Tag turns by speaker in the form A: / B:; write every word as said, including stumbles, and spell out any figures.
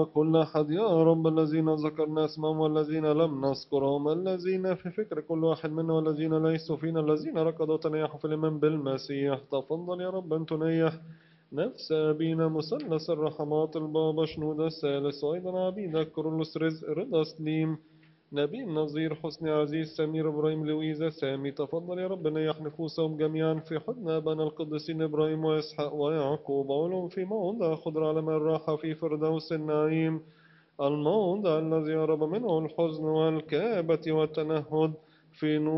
A: كل أحد يا رب، الذين ذكرنا اسمهم والذين لم نذكرهم، الذين في فكر كل واحد منا والذين ليسوا فينا، الذين ركضوا وتنيحوا في الإيمان بالمسيح. تفضل يا رب أن تنيح نفس أبينا مثلث الرحمات البابا شنودة الثالث، وأيضا عبيدك كرولوس رزق رضا سليم نبيل نظير حسني عزيز سمير إبراهيم لويزا سامي. تفضل يا رب نيح نفوسهم جميعا في حضن أبانا القديسين إبراهيم وإسحاق ويعقوب، وعلوم في موضع خضر على ماء الراحة في فردوس النعيم، الموضع الذي هرب منه الحزن والكآبة والتنهد، في نور